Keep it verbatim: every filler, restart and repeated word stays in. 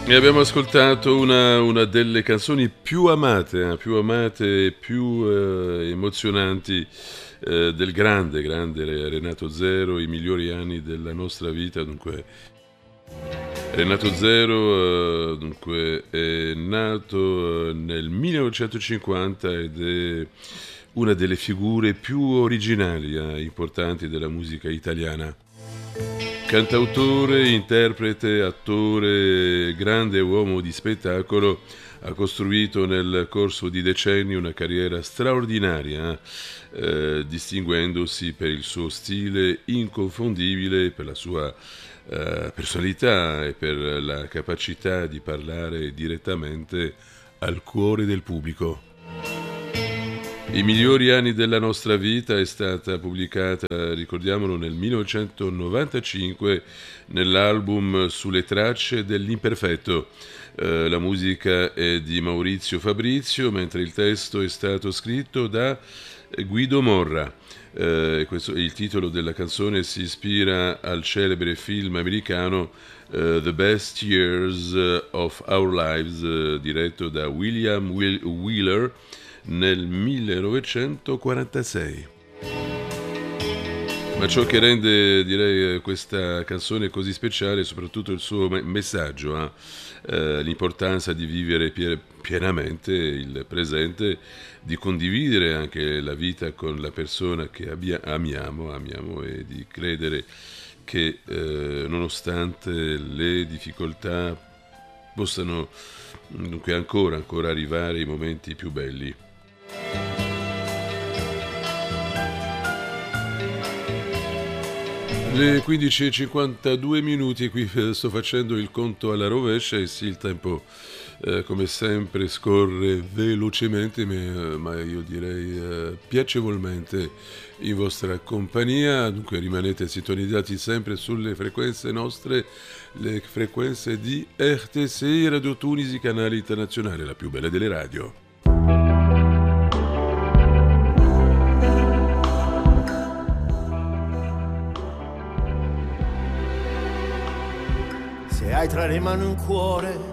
E abbiamo ascoltato una, una delle canzoni più amate, eh, più amate e più eh, emozionanti eh, del grande, grande Renato Zero, i migliori anni della nostra vita. Dunque, Renato Zero eh, dunque, è nato eh, nel millenovecentocinquanta ed è una delle figure più originali e importanti della musica italiana. Cantautore, interprete, attore, grande uomo di spettacolo, ha costruito nel corso di decenni una carriera straordinaria, eh, distinguendosi per il suo stile inconfondibile, per la sua eh, personalità e per la capacità di parlare direttamente al cuore del pubblico. I migliori anni della nostra vita è stata pubblicata, ricordiamolo, nel millenovecentonovantacinque nell'album Sulle tracce dell'imperfetto. Eh, la musica è di Maurizio Fabrizio, mentre il testo è stato scritto da Guido Morra. Eh, questo, il titolo della canzone si ispira al celebre film americano uh, The Best Years of Our Lives, uh, diretto da William Will- Wheeler nel millenovecentoquarantasei. Ma ciò che rende, direi, questa canzone così speciale è soprattutto il suo me- messaggio, eh? Eh, l'importanza di vivere pie- pienamente il presente, di condividere anche la vita con la persona che abbia- amiamo, amiamo e di credere che eh, nonostante le difficoltà possano dunque ancora, ancora arrivare i momenti più belli. Le quindici e cinquantadue minuti, qui sto facendo il conto alla rovescia e sì, il tempo eh, come sempre scorre velocemente, ma, ma io direi eh, piacevolmente in vostra compagnia. Dunque rimanete sintonizzati sempre sulle frequenze nostre, le frequenze di R T C I, Radio Tunisi, canale internazionale, la più bella delle radio. Se hai tra le mani un cuore